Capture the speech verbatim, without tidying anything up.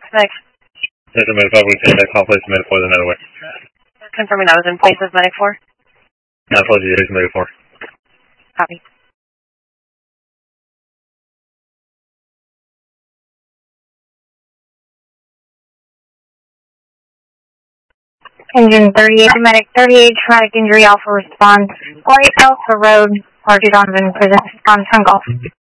Medic. There's a medic five, we can that call place medic four, the another way. Confirming that was in place as medic four. I told you here's medic four. Copy. Engine thirty-eight, medic thirty-eight, traumatic injury, Alpha response. White Alpha Road, Party Donovan, prison on Sun Golf.